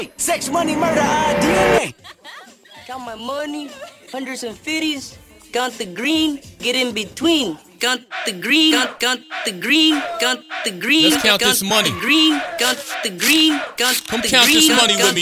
Sex, money, murder, DNA. Count my money, hundreds and fifties. Count the green, get in between. Count the green, count the green, count the green. Let's count this money. Count the green, count the green, count the green. Come count this money with me.